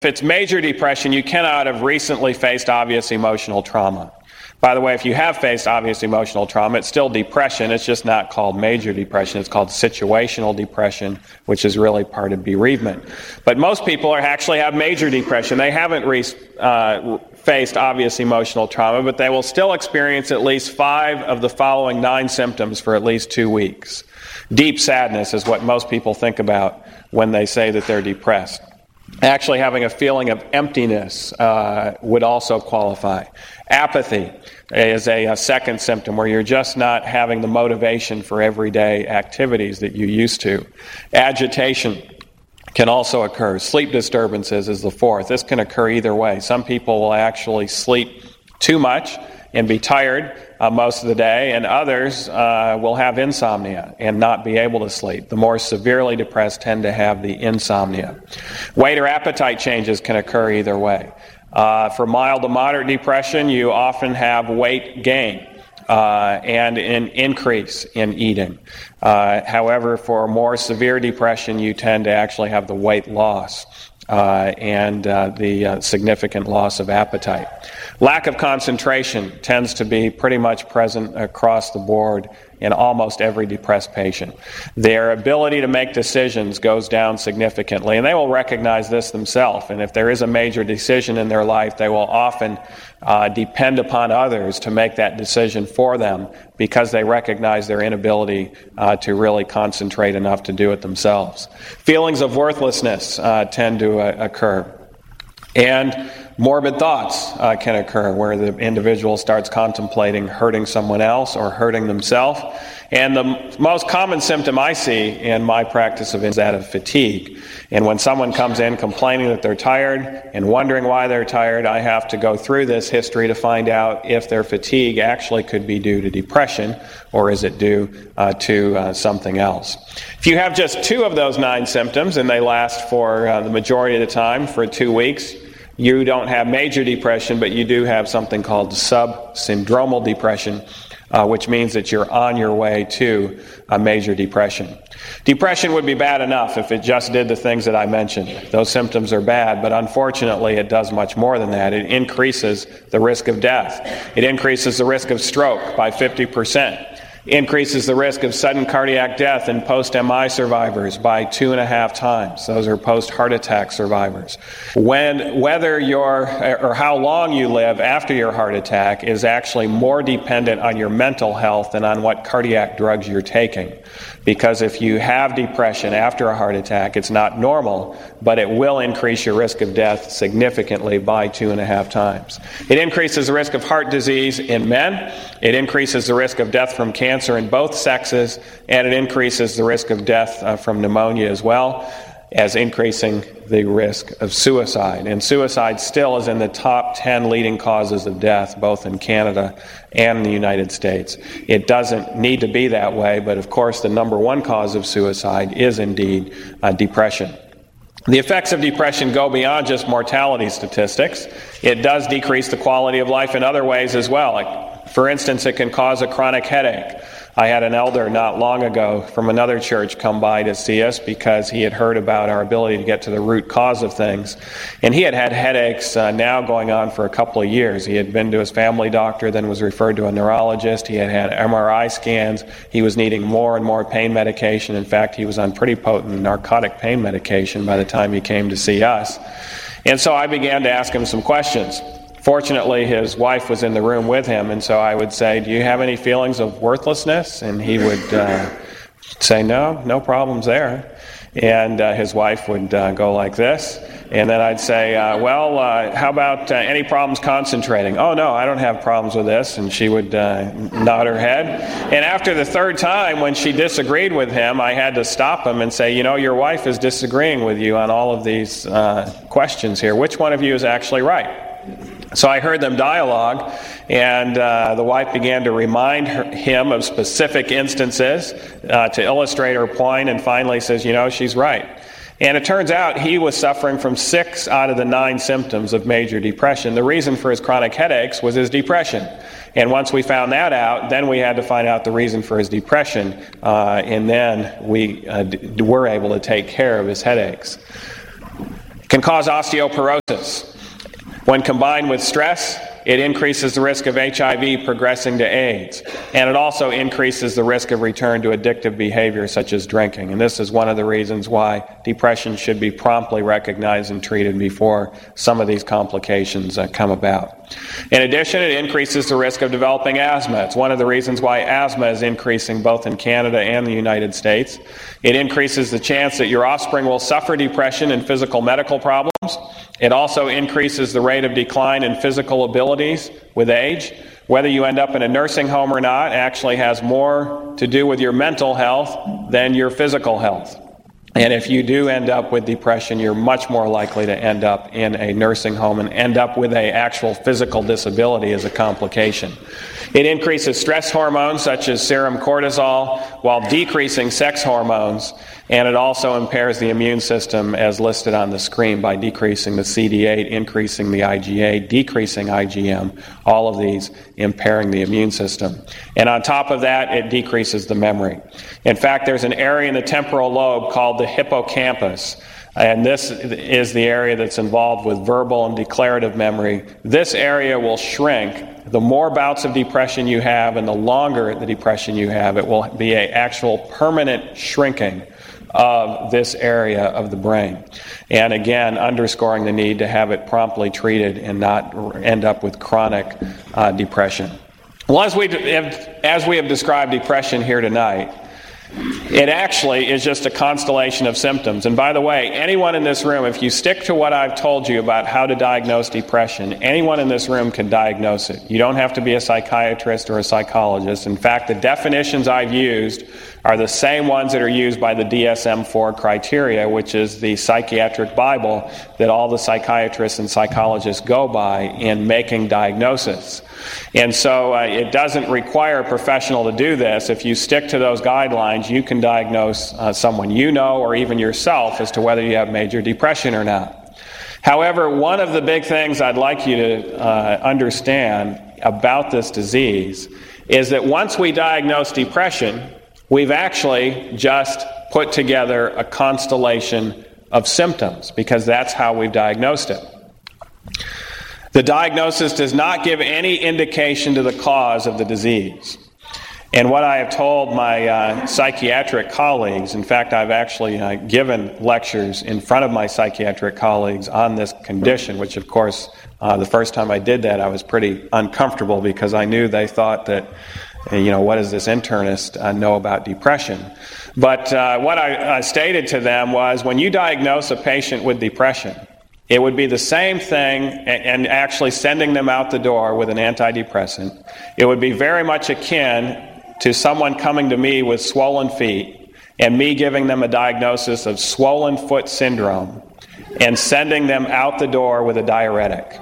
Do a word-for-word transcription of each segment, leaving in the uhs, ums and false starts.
If it's major depression, you cannot have recently faced obvious emotional trauma. By the way, if you have faced obvious emotional trauma, it's still depression. It's just not called major depression. It's called situational depression, which is really part of bereavement. But most people are actually have major depression. They haven't re- uh, faced obvious emotional trauma, but they will still experience at least five of the following nine symptoms for at least two weeks. Deep sadness is what most people think about when they say that they're depressed. Actually having a feeling of emptiness uh, would also qualify. Apathy is a, a second symptom where you're just not having the motivation for everyday activities that you used to. Agitation can also occur. Sleep disturbances is the fourth. This can occur either way. Some people will actually sleep too much and be tired uh, most of the day, and others uh, will have insomnia and not be able to sleep. The more severely depressed tend to have the insomnia. Weight or appetite changes can occur either way. Uh, for mild to moderate depression, you often have weight gain uh, and an increase in eating. Uh, however, for more severe depression, you tend to actually have the weight loss uh, and uh, the uh, significant loss of appetite. Lack of concentration tends to be pretty much present across the board in almost every depressed patient. Their ability to make decisions goes down significantly, and they will recognize this themselves. And if there is a major decision in their life, they will often uh, depend upon others to make that decision for them because they recognize their inability uh, to really concentrate enough to do it themselves. Feelings of worthlessness uh, tend to uh, occur. And morbid thoughts uh, can occur where the individual starts contemplating hurting someone else or hurting themselves. And the m- most common symptom I see in my practice of is that of fatigue. And when someone comes in complaining that they're tired and wondering why they're tired, I have to go through this history to find out if their fatigue actually could be due to depression or is it due uh, to uh, something else. If you have just two of those nine symptoms and they last for uh, the majority of the time for two weeks, you don't have major depression, but you do have something called subsyndromal depression, uh, which means that you're on your way to a major depression. Depression would be bad enough if it just did the things that I mentioned. Those symptoms are bad, but unfortunately it does much more than that. It increases the risk of death. It increases the risk of stroke by fifty percent. Increases the risk of sudden cardiac death in post-M I survivors by two and a half times. Those are post-heart attack survivors. When, whether your or how long you live after your heart attack is actually more dependent on your mental health than on what cardiac drugs you're taking. Because if you have depression after a heart attack, it's not normal, but it will increase your risk of death significantly by two and a half times. It increases the risk of heart disease in men. It increases the risk of death from cancer in both sexes, and it increases the risk of death uh, from pneumonia as well, as increasing the risk of suicide. And suicide still is in the top ten leading causes of death, both in Canada and in the United States. It doesn't need to be that way, but of course the number one cause of suicide is indeed uh, depression. The effects of depression go beyond just mortality statistics. It does decrease the quality of life in other ways as well. Like, for instance, it can cause a chronic headache. I had an elder not long ago from another church come by to see us because he had heard about our ability to get to the root cause of things. And he had had headaches uh, now going on for a couple of years. He had been to his family doctor, then was referred to a neurologist. He had had M R I scans. He was needing more and more pain medication. In fact, he was on pretty potent narcotic pain medication by the time he came to see us. And so I began to ask him some questions. Fortunately, his wife was in the room with him, and so I would say, do you have any feelings of worthlessness? And he would uh, say, no, no problems there. And uh, his wife would uh, go like this. And then I'd say, uh, well, uh, how about uh, any problems concentrating? Oh, no, I don't have problems with this. And she would uh, nod her head. And after the third time, when she disagreed with him, I had to stop him and say, you know, your wife is disagreeing with you on all of these uh, questions here. Which one of you is actually right? So I heard them dialogue, and uh, the wife began to remind her, him of specific instances uh, to illustrate her point, and finally says, you know, she's right. And it turns out he was suffering from six out of the nine symptoms of major depression. The reason for his chronic headaches was his depression. And once we found that out, then we had to find out the reason for his depression, uh, and then we uh, d- were able to take care of his headaches. can cause osteoporosis. When combined with stress, it increases the risk of H I V progressing to AIDS, and it also increases the risk of return to addictive behavior such as drinking. And this is one of the reasons why depression should be promptly recognized and treated before some of these complications uh, come about. In addition, it increases the risk of developing asthma. It's one of the reasons why asthma is increasing both in Canada and the United States. It increases the chance that your offspring will suffer depression and physical medical problems. It also increases the rate of decline in physical abilities with age. Whether you end up in a nursing home or not actually has more to do with your mental health than your physical health. And if you do end up with depression, you're much more likely to end up in a nursing home and end up with an actual physical disability as a complication. It increases stress hormones such as serum cortisol while decreasing sex hormones, and it also impairs the immune system as listed on the screen by decreasing the C D eight, increasing the I G A, decreasing I G M, all of these impairing the immune system. And on top of that, it decreases the memory. In fact, there's an area in the temporal lobe called the hippocampus, and this is the area that's involved with verbal and declarative memory. This area will shrink. The more bouts of depression you have and the longer the depression you have, it will be an actual permanent shrinking of this area of the brain. And again, underscoring the need to have it promptly treated and not end up with chronic uh, depression. Well, as we have, as we have described depression here tonight, it actually is just a constellation of symptoms. And by the way, anyone in this room, if you stick to what I've told you about how to diagnose depression, anyone in this room can diagnose it. You don't have to be a psychiatrist or a psychologist. In fact, the definitions I've used are the same ones that are used by the D S M four criteria, which is the psychiatric Bible that all the psychiatrists and psychologists go by in making diagnosis. And so uh, it doesn't require a professional to do this. If you stick to those guidelines, you can diagnose uh, someone you know or even yourself as to whether you have major depression or not. However, one of the big things I'd like you to uh, understand about this disease is that once we diagnose depression, we've actually just put together a constellation of symptoms because that's how we've diagnosed it. The diagnosis does not give any indication to the cause of the disease. And what I have told my uh, psychiatric colleagues, in fact, I've actually uh, given lectures in front of my psychiatric colleagues on this condition, which, of course, uh, the first time I did that, I was pretty uncomfortable because I knew they thought that, you know, what does this internist uh, know about depression? But uh, what I uh, stated to them was when you diagnose a patient with depression, it would be the same thing, and actually sending them out the door with an antidepressant, it would be very much akin to someone coming to me with swollen feet and me giving them a diagnosis of swollen foot syndrome and sending them out the door with a diuretic.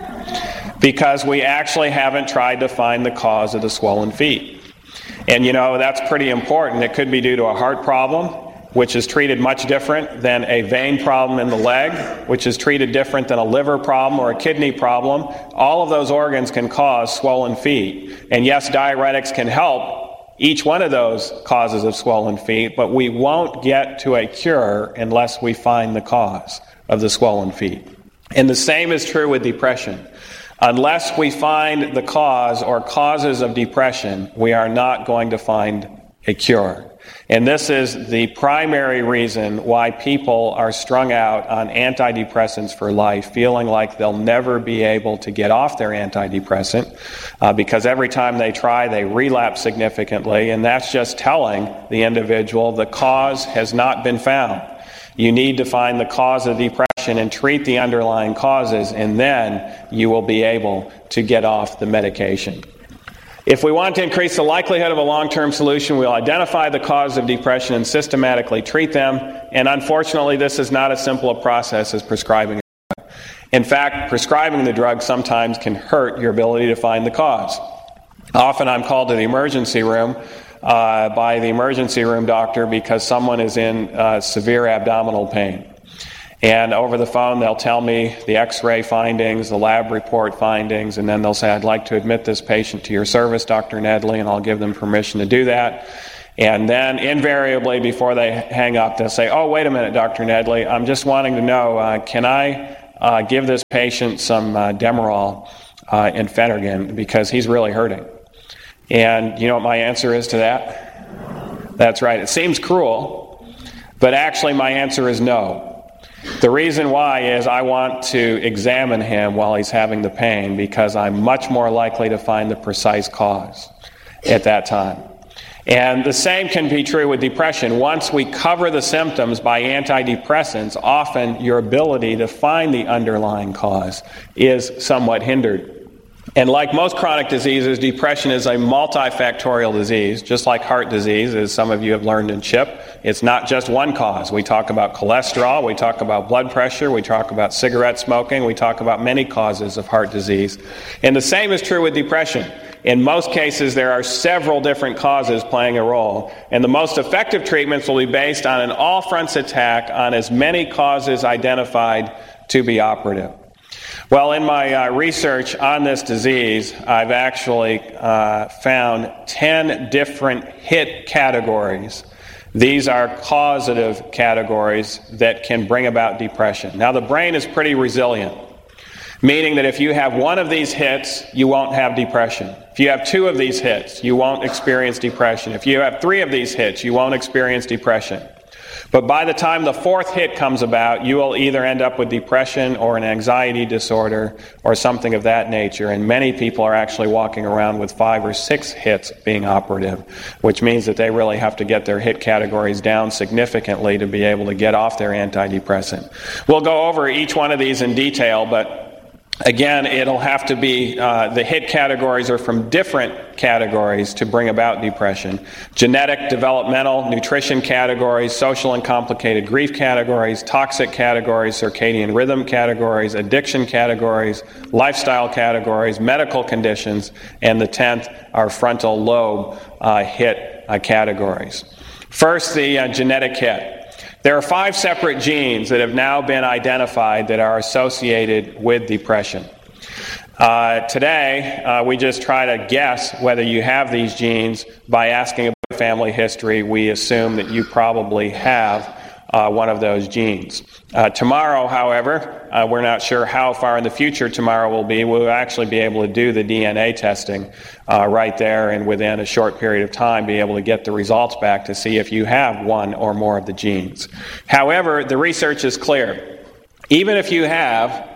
Because we actually haven't tried to find the cause of the swollen feet. And you know, that's pretty important. It could be due to a heart problem, which is treated much different than a vein problem in the leg, which is treated different than a liver problem or a kidney problem. All of those organs can cause swollen feet. And yes, diuretics can help each one of those causes of swollen feet, but we won't get to a cure unless we find the cause of the swollen feet. And the same is true with depression. Unless we find the cause or causes of depression, we are not going to find a cure. And this is the primary reason why people are strung out on antidepressants for life, feeling like they'll never be able to get off their antidepressant, uh, because every time they try, they relapse significantly, and that's just telling the individual the cause has not been found. You need to find the cause of depression and treat the underlying causes, and then you will be able to get off the medication. If we want to increase the likelihood of a long-term solution, we'll identify the cause of depression and systematically treat them. And unfortunately, this is not as simple a process as prescribing a drug. In fact, prescribing the drug sometimes can hurt your ability to find the cause. Often I'm called to the emergency room uh, by the emergency room doctor because someone is in uh, severe abdominal pain. And over the phone, they'll tell me the x-ray findings, the lab report findings, and then they'll say, I'd like to admit this patient to your service, Doctor Nedley, and I'll give them permission to do that. And then invariably before they hang up, they'll say, oh, wait a minute, Doctor Nedley, I'm just wanting to know, uh, can I uh, give this patient some uh, Demerol uh, and Phenergan because he's really hurting? And you know what my answer is to that? That's right. It seems cruel, but actually my answer is no. The reason why is I want to examine him while he's having the pain because I'm much more likely to find the precise cause at that time. And the same can be true with depression. Once we cover the symptoms by antidepressants, often your ability to find the underlying cause is somewhat hindered. And like most chronic diseases, depression is a multifactorial disease, just like heart disease, as some of you have learned in CHIP. It's not just one cause. We talk about cholesterol, we talk about blood pressure, we talk about cigarette smoking, we talk about many causes of heart disease. And the same is true with depression. In most cases, there are several different causes playing a role, and the most effective treatments will be based on an all-fronts attack on as many causes identified to be operative. Well, in my uh, research on this disease, I've actually uh, found ten different hit categories. These are causative categories that can bring about depression. Now, the brain is pretty resilient, meaning that if you have one of these hits, you won't have depression. If you have two of these hits, you won't experience depression. If you have three of these hits, you won't experience depression. But by the time the fourth hit comes about, you will either end up with depression or an anxiety disorder or something of that nature. And many people are actually walking around with five or six hits being operative, which means that they really have to get their hit categories down significantly to be able to get off their antidepressant. We'll go over each one of these in detail, but again, it'll have to be, uh, the hit categories are from different categories to bring about depression. Genetic, developmental, nutrition categories, social and complicated grief categories, toxic categories, circadian rhythm categories, addiction categories, lifestyle categories, medical conditions, and the tenth are frontal lobe uh, hit uh, categories. First, the uh, genetic hit. There are five separate genes that have now been identified that are associated with depression. Uh, today, uh, we just try to guess whether you have these genes by asking about family history. We assume that you probably have uh, one of those genes. Uh, tomorrow, however, uh, we're not sure how far in the future tomorrow will be. We'll actually be able to do the D N A testing uh, right there and within a short period of time be able to get the results back to see if you have one or more of the genes. However, the research is clear. Even if you have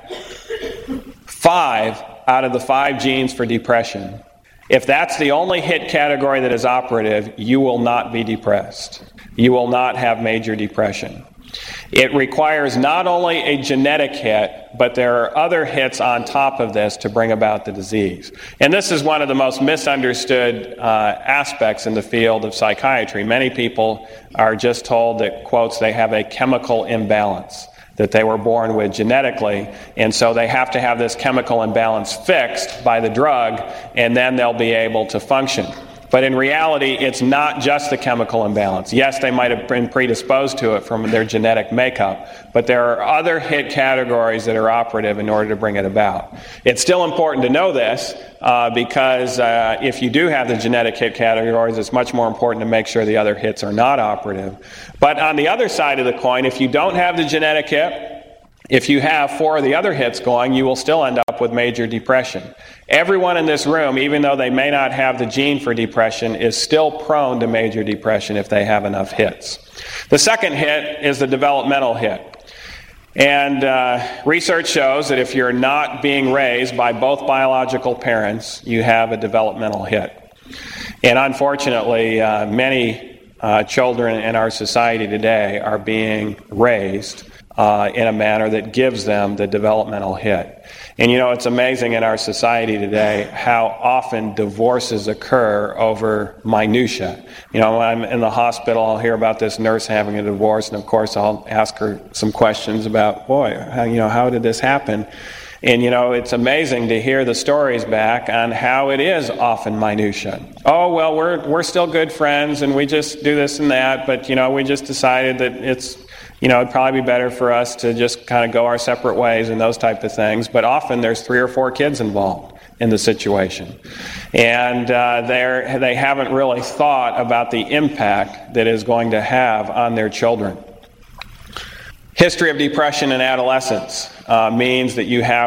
five out of the five genes for depression, if that's the only hit category that is operative, you will not be depressed. You will not have major depression. It requires not only a genetic hit, but there are other hits on top of this to bring about the disease. And this is one of the most misunderstood uh, aspects in the field of psychiatry. Many people are just told that, quotes, they have a chemical imbalance that they were born with genetically, and so they have to have this chemical imbalance fixed by the drug, and then they'll be able to function. But in reality, it's not just the chemical imbalance. Yes, they might have been predisposed to it from their genetic makeup, but there are other hit categories that are operative in order to bring it about. It's still important to know this uh, because uh, if you do have the genetic hit categories, it's much more important to make sure the other hits are not operative. But on the other side of the coin, if you don't have the genetic hit, if you have four of the other hits going, you will still end up with major depression. Everyone in this room, even though they may not have the gene for depression, is still prone to major depression if they have enough hits. The second hit is the developmental hit. And uh, research shows that if you're not being raised by both biological parents, you have a developmental hit. And unfortunately, uh, many uh, children in our society today are being raised Uh, in a manner that gives them the developmental hit. And you know, it's amazing in our society today how often divorces occur over minutia. You know, when I'm in the hospital, I'll hear about this nurse having a divorce, and of course I'll ask her some questions about, boy, how, you know, how did this happen? And, you know, it's amazing to hear the stories back on how it is often minutia. Oh, well, we're we're still good friends, and we just do this and that, but, you know, we just decided that it's, you know, it'd probably be better for us to just kind of go our separate ways and those type of things. But often there's three or four kids involved. in the situation. And uh, they're, they haven't really thought about the impact that is going to have on their children. History of depression in adolescence uh, means that you have